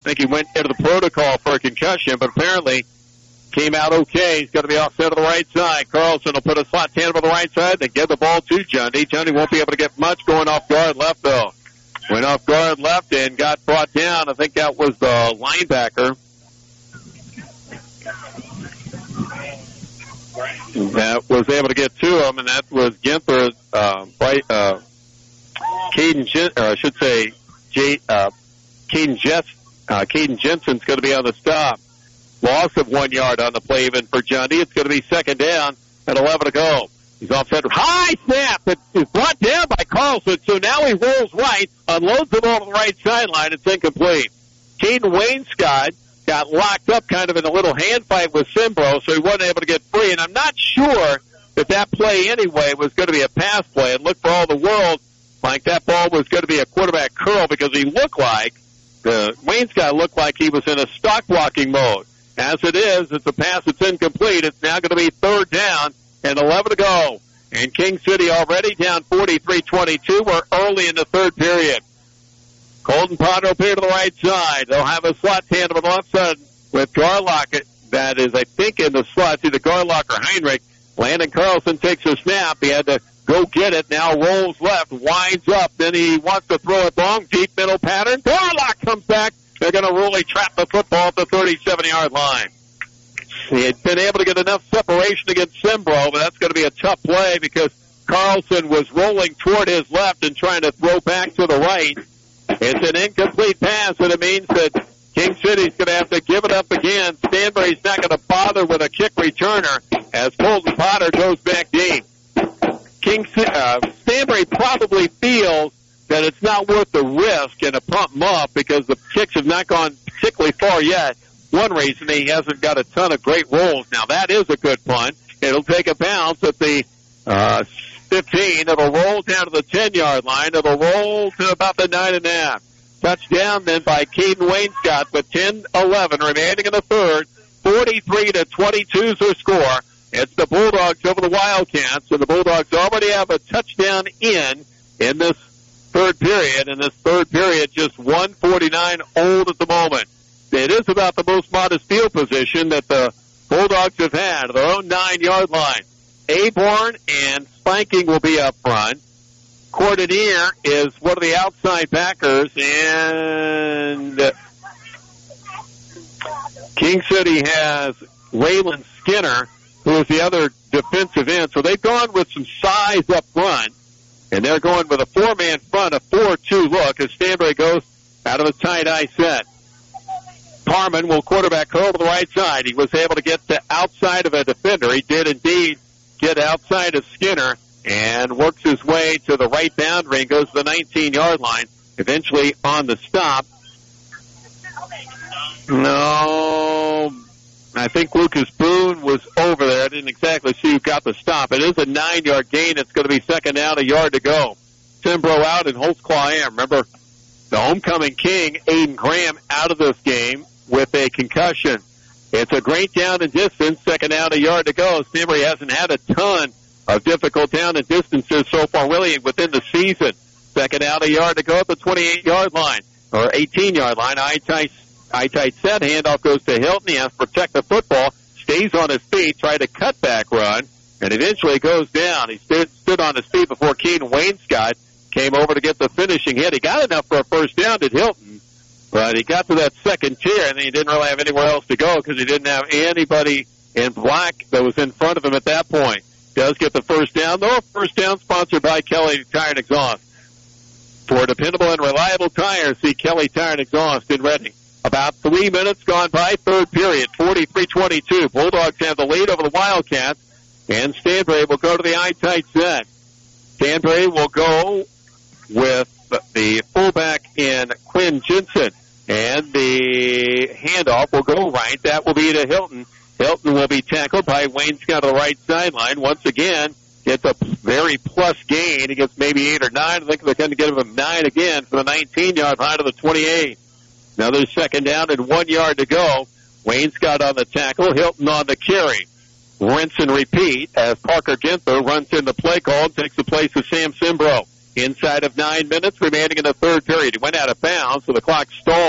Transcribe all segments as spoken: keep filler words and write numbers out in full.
I think he went into the protocol for a concussion, but apparently came out okay. He's going to be offset to the right side. Carlson will put a slot tandem on the right side, then give the ball to Jundy. Jundy won't be able to get much going off guard left, though. Went off guard left and got brought down. I think that was the linebacker. That was able to get to him, and that was Ginther, uh, by, uh, Caden, Jen, or I should say, J, uh, Caden Jess, uh, Caden Jensen's going to be on the stop. Loss of one yard on the play even for Jundy. It's going to be second down and eleven to go. He's offset. High snap. It is brought down by Carlson, so now he rolls right, unloads the ball to the right sideline. It's incomplete. Caden Wainscott got locked up kind of in a little hand fight with Simbro, so he wasn't able to get free. And I'm not sure that that play anyway was going to be a pass play. It looked for all the world like that ball was going to be a quarterback curl because he looked like, the Wainscott looked like he was in a stock blocking mode. As it is, it's a pass that's incomplete. It's now going to be third down and eleven to go. And King City already down forty-three twenty-two. We're early in the third period. Colton Potter will appear to the right side. They'll have a slot tandem on the left side with Garlock. That is, I think, in the slot, either Garlock or Heinrich. Landon Carlson takes a snap. He had to go get it. Now rolls left, winds up. Then he wants to throw it long, deep middle pattern. Garlock comes back. They're going to really trap the football at the thirty-seven-yard line. He had been able to get enough separation against Simbro, but that's going to be a tough play because Carlson was rolling toward his left and trying to throw back to the right. It's an incomplete pass, and it means that King City's going to have to give it up again. Stanbury's not going to bother with a kick returner as Colton Potter goes back deep. King uh, Stanbury probably feels that it's not worth the risk and to pump him up because the kicks have not gone particularly far yet. One reason he hasn't got a ton of great rolls. Now, that is a good punt. It'll take a bounce at the uh, fifteen. It'll roll down to the ten-yard line. It'll roll to about the nine and a half. Touchdown then by Caden Wainscott with ten eleven remaining in the third. forty-three to twenty-two is their score. It's the Bulldogs over the Wildcats, and the Bulldogs already have a touchdown in in this third period, and this third period just one forty-nine old at the moment. It is about the most modest field position that the Bulldogs have had, their own nine-yard line. Aborn and Spanking will be up front. Cordonier is one of the outside backers, and King City has Waylon Skinner, who is the other defensive end. So they've gone with some size up front, and they're going with a four-man front, a four two look as Stanbury goes out of a tight-eye set. Parman will quarterback curl to the right side. He was able to get to outside of a defender. He did indeed get outside of Skinner and works his way to the right boundary and goes to the nineteen-yard line, eventually on the stop. No, I think Lucas Boone was over there. I didn't exactly see who got the stop. It is a nine-yard gain. It's going to be second down, a yard to go. Simbro out and Holtzclaw in. Remember, the homecoming king, Aiden Graham, out of this game with a concussion. It's a great down and distance, second down, a yard to go. Stanbury hasn't had a ton of difficult down and distances so far, really, within the season. Second down, a yard to go at the twenty-eight-yard line, or eighteen-yard line. Eye-tight, eye-tight set, handoff goes to Hilton. He has to protect the football, stays on his feet, tried a cutback run, and eventually goes down. He stood, stood on his feet before Caden Wainscott came over to get the finishing hit. He got enough for a first down at Hilton, but he got to that second tier, and he didn't really have anywhere else to go because he didn't have anybody in black that was in front of him at that point. Does get the first down, though. First down sponsored by Kelly Tire and Exhaust. For dependable and reliable tires, see Kelly Tire and Exhaust in Reading. About three minutes gone by, third period, forty-three twenty-two. Bulldogs have the lead over the Wildcats, and Stanbury will go to the eye-tight set. Stanbury will go with the fullback in Quinn Jensen, and the handoff will go right. That will be to Hilton. Hilton will be tackled by Wainscott on the right sideline. Once again, gets a very plus gain. He gets maybe eight or nine. I think they're going to give him nine again for the nineteen-yard line to the twenty-eight. Another second down and one yard to go. Wainscott on the tackle. Hilton on the carry. Rinse and repeat as Parker Ginther runs in the play call and takes the place of Sam Simbro. Inside of nine minutes remaining in the third period. He went out of bounds, so the clock stalled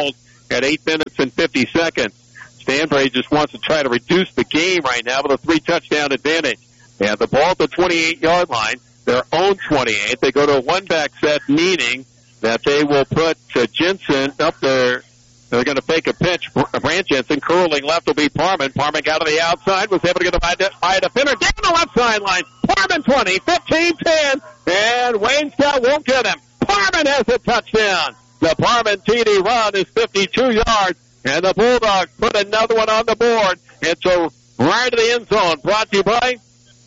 at eight minutes and fifty seconds. Stanbury just wants to try to reduce the game right now with a three-touchdown advantage. They have the ball at the twenty-eight-yard line, their own twenty-eight. They go to a one-back set, meaning that they will put uh, Jensen up there. They're going to fake a pitch. Brant Jensen curling left will be Parman. Parman got to the outside, was able to get by, by a defender down the left sideline. Parman twenty, fifteen, ten, and Wayne Scott won't get him. Parman has a touchdown. The Parman T D run is fifty-two yards, and the Bulldogs put another one on the board. It's a right to the end zone. Brought to you by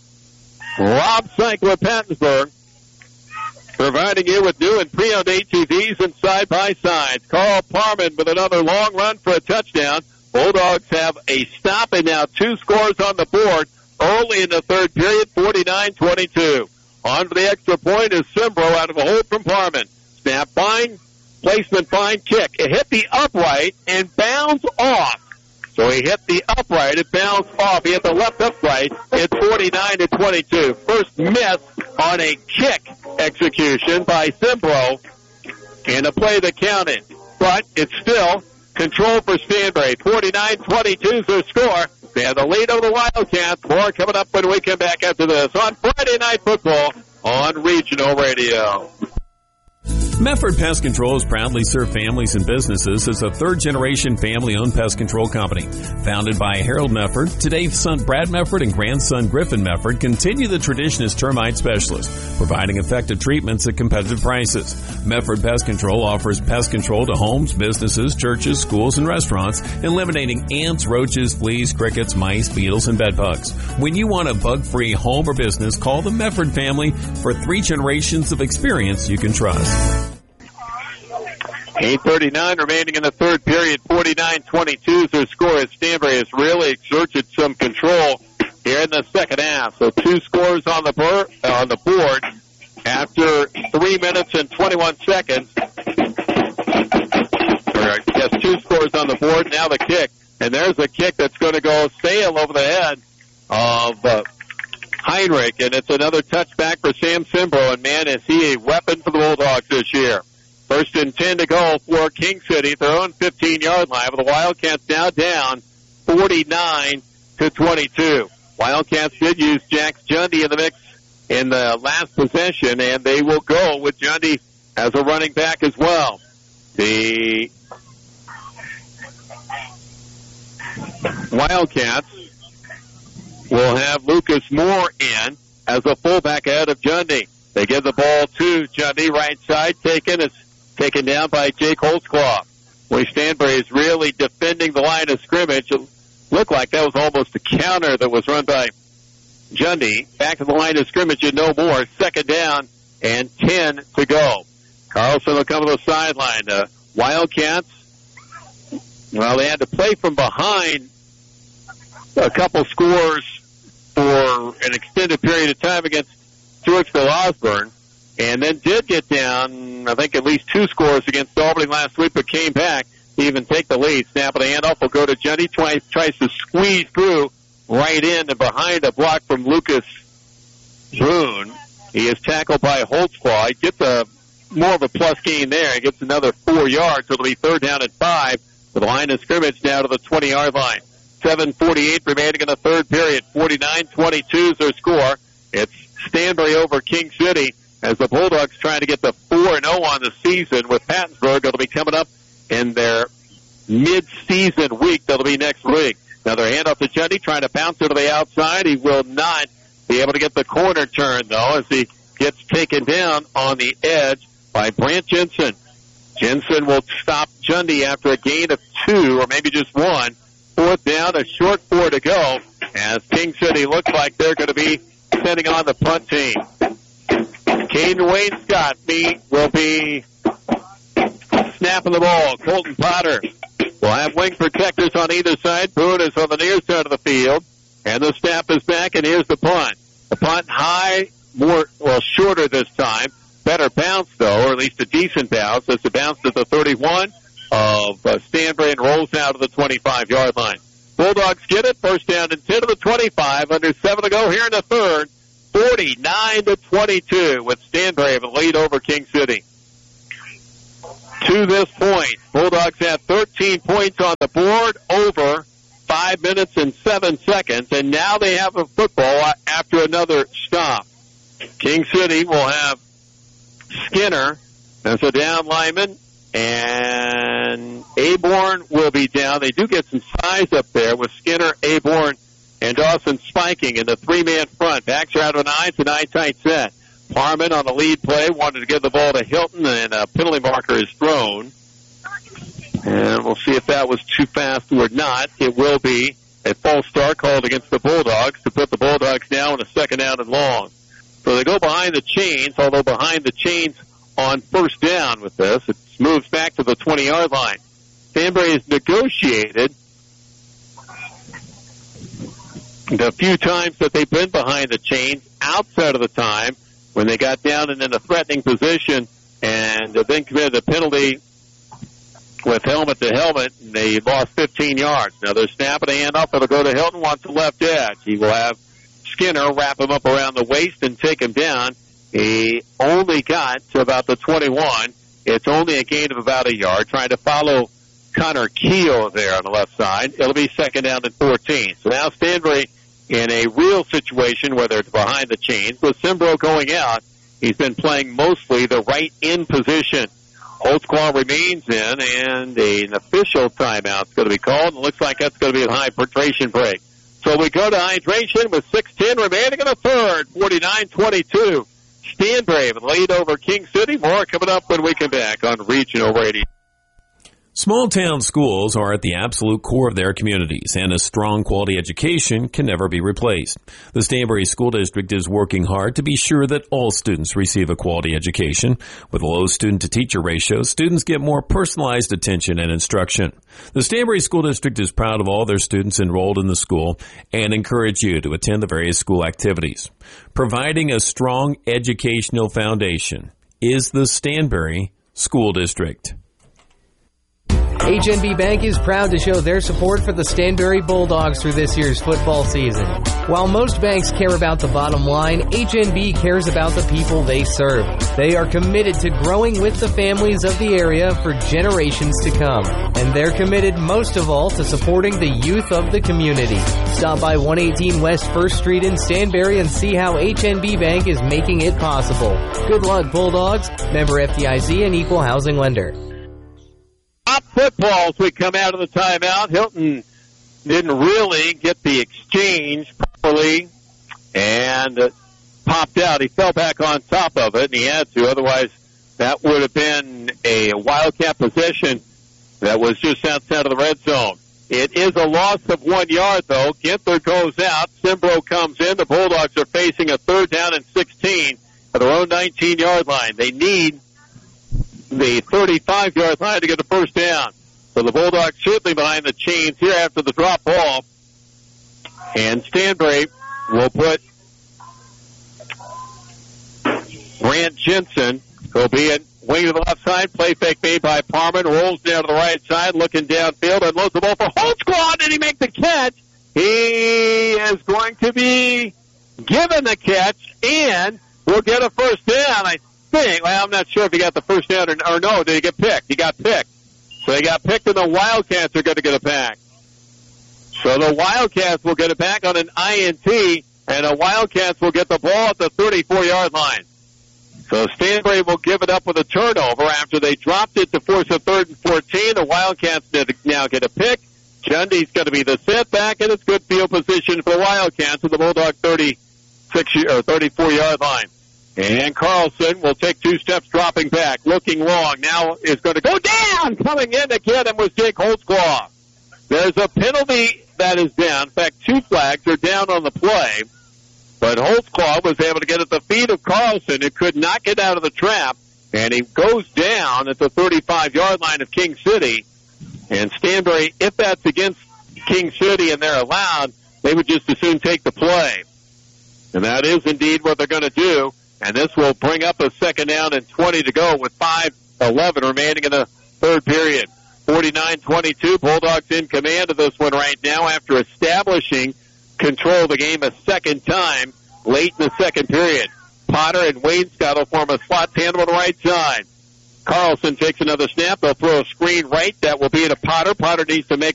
Rob Sank with Pattonsburg, providing you with new and pre-owned A T Vs and side-by-sides. Carl Parman with another long run for a touchdown. Bulldogs have a stop and now two scores on the board early in the third period, forty-nine twenty-two. On for the extra point is Simbro out of a hold from Parman. Snap fine, placement fine, kick. It hit the upright and bounds off. So he hit the upright, it bounced off. He hit the left upright. It's forty-nine to twenty-two. First miss on a kick execution by Simbro, and a play that counted. But it's still control for Stanbury. forty-nine twenty-two is their score. They have the lead over the Wildcats. More coming up when we come back after this on Friday Night Football on Regional Radio. Mefford Pest Control has proudly served families and businesses as a third-generation family-owned pest control company. Founded by Harold Mefford, today son Brad Mefford and grandson Griffin Mefford continue the tradition as termite specialists, providing effective treatments at competitive prices. Mefford Pest Control offers pest control to homes, businesses, churches, schools, and restaurants, eliminating ants, roaches, fleas, crickets, mice, beetles, and bed bugs. When you want a bug-free home or business, call the Mefford family for three generations of experience you can trust. eight thirty-nine remaining in the third period, forty-nine twenty-two is their score as Stanbury has really exerted some control here in the second half. So two scores on the board, on the board after three minutes and twenty-one seconds. Or, yes, two scores on the board, now the kick. And there's a kick that's going to go sail over the head of uh, Heinrich, and it's another touchback for Sam Simbro, and man, is he a weapon for the Bulldogs this year. First and ten to go for King City at their own fifteen-yard line. With the Wildcats now down forty-nine to twenty-two. Wildcats did use Jax Jundy in the mix in the last possession, and they will go with Jundy as a running back as well. The Wildcats will have Lucas Moore in as a fullback ahead of Jundy. They give the ball to Jundy, right side, taken. It's taken down by Jake Holtzclaw. Willie Stanbury is really defending the line of scrimmage. It looked like that was almost a counter that was run by Jundy. Back to the line of scrimmage and no more. Second down and ten to go. Carlson will come to the sideline. The Wildcats, well, they had to play from behind a couple scores for an extended period of time against Stewartsville Osborne, and then did get down, I think, at least two scores against Albany last week, but came back to even take the lead. Snap of the handoff will go to Jundy. Twice tries to squeeze through right in and behind a block from Lucas Boone. He is tackled by Holtzclaw. He gets a more of a plus gain there. He gets another four yards, so it'll be third down at five with the line of scrimmage down to the twenty-yard line. seven forty-eight remaining in the third period. forty-nine twenty-two is their score. It's Stanbury over King City as the Bulldogs trying to get the four and oh on the season with Pattonsburg. It'll be coming up in their mid-season week. That'll be next week. Another handoff to Jundy trying to bounce it to the outside. He will not be able to get the corner turn, though, as he gets taken down on the edge by Brant Jensen. Jensen will stop Jundy after a gain of two, or maybe just one. Fourth down, a short four to go, as King City looks like they're going to be sending on the punt team. Caden Wayne Scott will be snapping the ball. Colton Potter will have wing protectors on either side. Boone is on the near side of the field, and the snap is back, and here's the punt. The punt high, more, well, shorter this time. Better bounce, though, or at least a decent bounce, as it bounced at the thirty-one of uh, Stanbury and rolls out to the twenty-five-yard line. Bulldogs get it. First down and ten to the twenty-five. Under seven to go here in the third. forty-nine to twenty-two with Stanbury of a lead over King City. to this point. Bulldogs have thirteen points on the board over five minutes and seven seconds, and now they have a football after another stop. King City will have Skinner as a down lineman, and Aborn will be down. They do get some size up there with Skinner, Aborn, and Dawson spiking in the three-man front. Backs are out of an eye. It's an eye-tight set. Parman on the lead play wanted to give the ball to Hilton, and a penalty marker is thrown. And we'll see if that was too fast or not. It will be a false start called against the Bulldogs to put the Bulldogs now in a second down and long. So they go behind the chains, although behind the chains on first down with this. It moves back to the twenty-yard line. Stanbury has negotiated the few times that they've been behind the chains outside of the time when they got down and in a threatening position and then committed a penalty with helmet to helmet, and they lost fifteen yards. Now they're snapping a handoff. It'll go to Hilton, wants the left edge. He will have Skinner wrap him up around the waist and take him down. He only got to about the twenty-one. It's only a gain of about a yard, trying to follow Connor Keel there on the left side. It'll be second down and fourteen. So now Stanbury in a real situation, whether it's behind the chains. With Simbro going out, he's been playing mostly the right end position. Holtzclaw remains in, and an official timeout is going to be called. It looks like that's going to be a hydration break. So we go to hydration with six ten remaining in the third, forty-nine twenty-two. Stanbury with lead over King City. More coming up when we come back on Regional Radio. Small town schools are at the absolute core of their communities, and a strong quality education can never be replaced. The Stanbury School District is working hard to be sure that all students receive a quality education. With low student-to-teacher ratios, students get more personalized attention and instruction. The Stanbury School District is proud of all their students enrolled in the school and encourage you to attend the various school activities. Providing a strong educational foundation is the Stanbury School District. H N B Bank is proud to show their support for the Stanbury Bulldogs through this year's football season. While most banks care about the bottom line, H N B cares about the people they serve. They are committed to growing with the families of the area for generations to come. And they're committed most of all to supporting the youth of the community. Stop by one eighteen West first Street in Stanbury and see how H N B Bank is making it possible. Good luck, Bulldogs. Member F D I C and Equal Housing Lender. Top football as we come out of the timeout. Hilton didn't really get the exchange properly and uh, popped out. He fell back on top of it, and he had to. Otherwise, that would have been a Wildcat possession that was just outside of the red zone. It is a loss of one yard, though. Ginther goes out. Simbro comes in. The Bulldogs are facing a third down and sixteen at their own nineteen-yard line. They need the thirty-five-yard line to get the first down. So the Bulldogs certainly behind the chains here after the drop ball. And Stanbury will put Grant Jensen, who'll be at wing to the left side. Play fake made by Parman. Rolls down to the right side, looking downfield, and loads the ball for Holtzclaw. Did he make the catch? He is going to be given the catch, and will get a first down. I think. Well, I'm not sure if he got the first down or, or no. Did he get picked? He got picked. So he got picked, and the Wildcats are going to get it back. So the Wildcats will get it back on an I N T, and the Wildcats will get the ball at the thirty-four-yard line. So Stanbury will give it up with a turnover after they dropped it to force a third and fourteen. The Wildcats now get a pick. Jundy's going to be the setback, and it's good field position for the Wildcats at the Bulldog thirty-six or thirty-four-yard line. And Carlson will take two steps, dropping back, looking long. Now is going to go down. Coming in to get him was Jake Holtzclaw. There's a penalty that is down. In fact, two flags are down on the play. But Holtzclaw was able to get at the feet of Carlson, who could not get out of the trap. And he goes down at the thirty-five-yard line of King City. And Stanbury, if that's against King City and they're allowed, they would just as soon take the play. And that is indeed what they're going to do. And this will bring up a second down and twenty to go with five eleven remaining in the third period. forty-nine twenty-two, Bulldogs in command of this one right now after establishing control of the game a second time late in the second period. Potter and Wainscott will form a slot tandem on the right side. Carlson takes another snap. They'll throw a screen right. That will be to Potter. Potter needs to make